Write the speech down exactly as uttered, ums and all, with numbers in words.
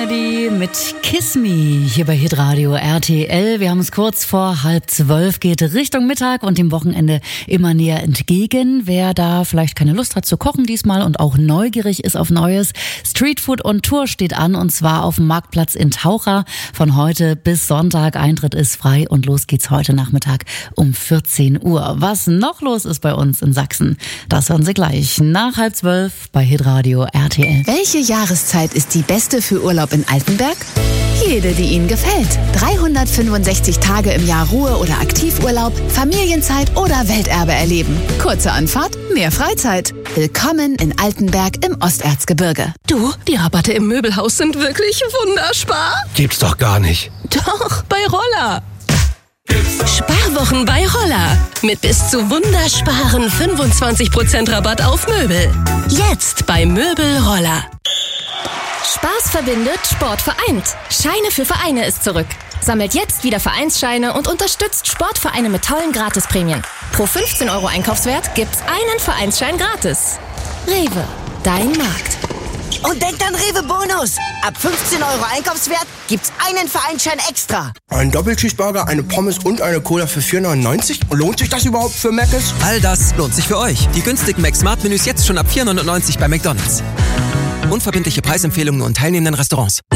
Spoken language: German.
Kennedy mit Kiss Me hier bei Hitradio R T L. Wir haben es kurz vor halb zwölf, geht Richtung Mittag und dem Wochenende immer näher entgegen. Wer da vielleicht keine Lust hat zu kochen diesmal und auch neugierig ist auf Neues, Streetfood on Tour steht an und zwar auf dem Marktplatz in Taucha von heute bis Sonntag. Eintritt ist frei und los geht's heute Nachmittag um vierzehn Uhr. Was noch los ist bei uns in Sachsen, das hören Sie gleich nach halb zwölf bei Hitradio R T L. Welche Jahreszeit ist die beste für Urlaub in Altenberg? Jede, die Ihnen gefällt. dreihundertfünfundsechzig Tage im Jahr Ruhe- oder Aktivurlaub, Familienzeit oder Welterbe erleben. Kurze Anfahrt, mehr Freizeit. Willkommen in Altenberg im Osterzgebirge. Du, die Rabatte im Möbelhaus sind wirklich wunderspar. Gibt's doch gar nicht. Doch, bei Roller. Sparwochen bei Roller. Mit bis zu wundersparen fünfundzwanzig Prozent Rabatt auf Möbel. Jetzt bei Möbel Roller. Spaß verbindet, Sport vereint. Scheine für Vereine ist zurück. Sammelt jetzt wieder Vereinsscheine und unterstützt Sportvereine mit tollen Gratisprämien. Pro fünfzehn Euro Einkaufswert gibt's einen Vereinsschein gratis. Rewe, dein Markt. Und denkt an Rewe Bonus. Ab fünfzehn Euro Einkaufswert gibt's einen Vereinsschein extra. Ein Doppelcheeseburger, eine Pommes und eine Cola für vier neunundneunzig? Lohnt sich das überhaupt für Mc's? All das lohnt sich für euch. Die günstigen Mac-Smart-Menüs jetzt schon ab vier neunundneunzig bei McDonald's. Unverbindliche Preisempfehlungen und teilnehmenden Restaurants.